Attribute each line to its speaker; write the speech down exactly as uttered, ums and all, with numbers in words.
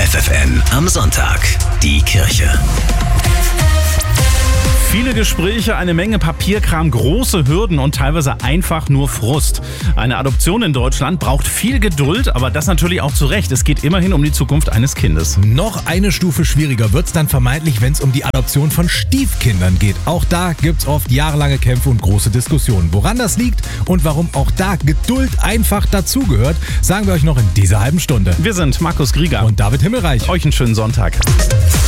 Speaker 1: F F N am Sonntag. Die Kirche.
Speaker 2: Viele Gespräche, eine Menge Papierkram, große Hürden und teilweise einfach nur Frust. Eine Adoption in Deutschland braucht viel Geduld, aber das natürlich auch zu Recht. Es geht immerhin um die Zukunft eines Kindes.
Speaker 3: Noch eine Stufe schwieriger wird's dann vermeintlich, wenn es um die Adoption von Stiefkindern geht. Auch da gibt's oft jahrelange Kämpfe und große Diskussionen. Woran das liegt und warum auch da Geduld einfach dazugehört, sagen wir euch noch in dieser halben Stunde.
Speaker 2: Wir sind Markus Grieger
Speaker 3: und David Himmelreich.
Speaker 2: Euch einen schönen Sonntag.